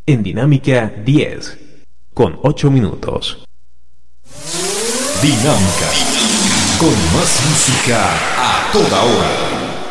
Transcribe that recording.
en Dinámica 10, con 8 minutos. Dinámica, con más música a toda hora.